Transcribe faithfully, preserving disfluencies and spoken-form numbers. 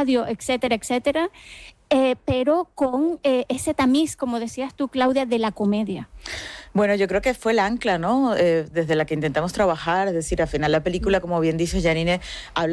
radio, etcétera, etcétera, eh, pero con eh, ese tamiz, como decías tú, Claudia, de la comedia. Bueno, yo creo que fue el ancla, ¿no? Eh, desde la que intentamos trabajar, es decir, al final la película, como bien dice Janine, habla